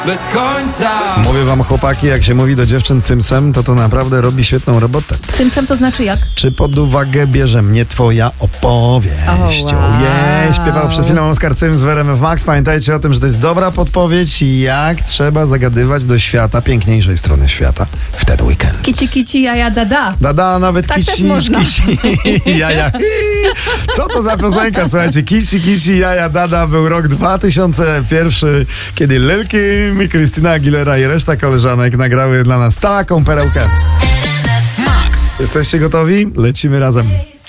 Bez końca. Mówię wam, chłopaki, jak się mówi do dziewczyn cymsem, to naprawdę robi świetną robotę. Cymsem to znaczy jak? Czy pod uwagę bierze mnie twoja opowieść? Oh, wow. Śpiewał przed chwilą Oskar Cyms w RMF Max. Pamiętajcie o tym, że to jest dobra podpowiedź, jak trzeba zagadywać do świata, piękniejszej strony świata w ten weekend. Kici, kici, jaja, dada. Dada, nawet Tak też kici, można. kici, jaja. Co to za piosenka, słuchajcie? Kici, kici, jaja, dada. Był rok 2001, kiedy Lil Kim i Christina Aguilera i reszta koleżanek nagrały dla nas taką perełkę. Jesteście gotowi? Lecimy razem.